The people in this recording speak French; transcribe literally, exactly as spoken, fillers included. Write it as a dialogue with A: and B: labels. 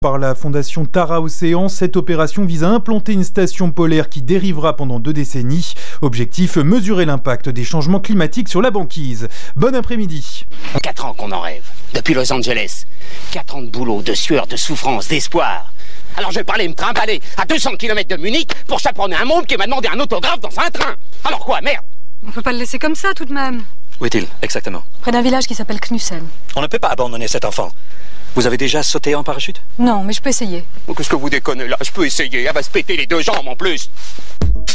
A: Par la fondation Tara Océan, cette opération vise à implanter une station polaire qui dérivera pendant deux décennies. Objectif, mesurer l'impact des changements climatiques sur la banquise. Bon après-midi.
B: Quatre ans qu'on en rêve, depuis Los Angeles. Quatre ans de boulot, de sueur, de souffrance, d'espoir. Alors je vais parler me trimballer à deux cents kilomètres de Munich pour chaperonner un môme qui m'a demandé un autographe dans un train. Alors quoi, merde?
C: On peut pas le laisser comme ça tout de même.
D: Où est-il, exactement?
C: Près d'un village qui s'appelle Knussen.
D: On ne peut pas abandonner cet enfant. Vous avez déjà sauté en parachute?
C: Non, mais je peux essayer.
B: Qu'est-ce que vous déconnez là? Je peux essayer, elle va se péter les deux jambes en plus.